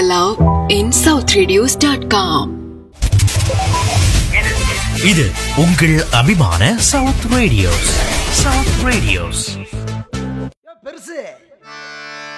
love in southradios.com. இது உங்கள் அபிமான சவுத் ரேடியோஸ். சவுத் ரேடியோஸ் பெருசு